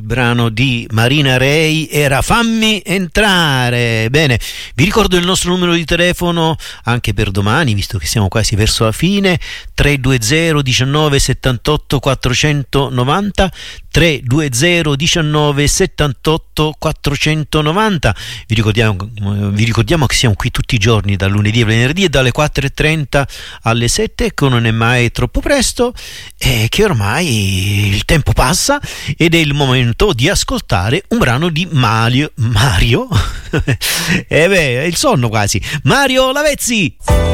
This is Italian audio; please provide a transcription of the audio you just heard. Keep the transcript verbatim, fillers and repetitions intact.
brano di Marina Rei era Fammi entrare. Bene, vi ricordo il nostro numero di telefono anche per domani, visto che siamo quasi verso la fine: tre due zero diciannove settantotto quattrocentonovanta, tre due zero diciannove settantotto quattrocentonovanta. Vi ricordiamo, vi ricordiamo che siamo qui tutti i giorni, dal lunedì al venerdì, e dalle quattro e trenta alle sette. Ecco, non è mai troppo presto, e che ormai il tempo passa ed è il momento di ascoltare un brano di Mario Mario e eh beh, è il sonno quasi, Mario Lavezzi.